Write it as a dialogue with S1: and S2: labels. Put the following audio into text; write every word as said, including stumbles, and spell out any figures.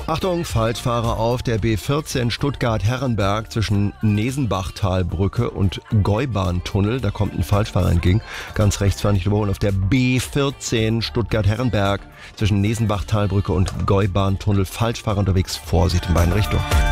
S1: Achtung, Falschfahrer auf der B vierzehn Stuttgart-Herrenberg zwischen Nesenbachtalbrücke und Gäubahntunnel. Da kommt ein Falschfahrer entgegen. Ganz rechts fahren, nicht überholen. Auf der B vierzehn Stuttgart-Herrenberg zwischen Nesenbachtalbrücke und Gäubahntunnel. Falschfahrer unterwegs. Vorsicht in beiden Richtungen.